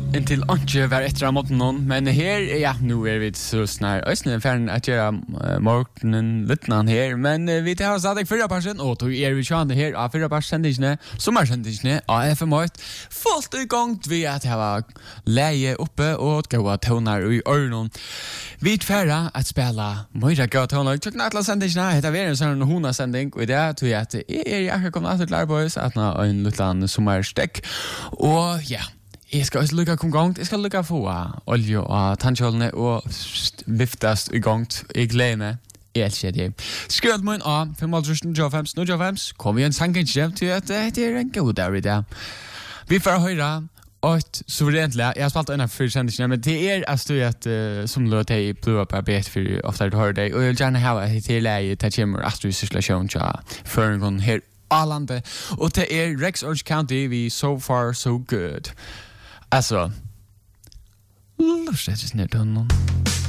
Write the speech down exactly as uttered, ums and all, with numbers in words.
Inntil ikke var etter av måten noen, men her, ja, nå er vi så snar Østene ferden at gjøre uh, morgenen littene her, men uh, vi tar stadig fyrre parsen, og tog er vi kjønne her av fyrre parsen-sendingene, sommersendingene av F M åtte, fullt i gang ved at jeg var leie oppe og gode toner i ørnen. Vi er ferdig at spille mye gode toner, tog nattelig sendingene, heter vi en sånn hona-sending, og det tog jeg at jeg er akkurat kommet til Lærbøys, at nå er en littene sommerstekk, og ja, jeg skal også lykke kom gang. Jeg skal lykke få olje og tannkjølene og viftast i gang. Jeg gleder meg. Jeg elsker det. Skriv meg av fem tusen fem hundre og fem. Kom igjen sangen hjem til at det er en god dag i det. Vi får høre et suverent lær. Jeg har spalt en av fire sendelsene, men det er at du at uh, som låt jeg blå på arbeidet for ofte du hører det. Og jeg vil gjerne ha et til leie til kommer at du sirkulasjon til føringen her Arlande. Og det er Rex Orange County vi So Far So Good. Alltså, lust det är snett honom.